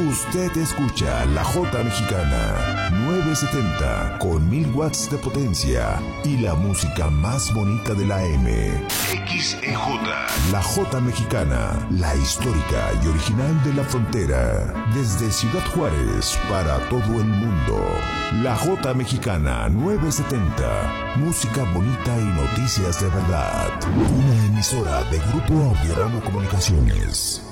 Usted escucha la J Mexicana 970 con 1000 watts de potencia y la música más bonita de la M. XEJ. La J Mexicana, la histórica y original de la frontera. Desde Ciudad Juárez para todo el mundo. La J Mexicana 970. Música bonita y noticias de verdad. Una emisora de Grupo Audiodrama Comunicaciones.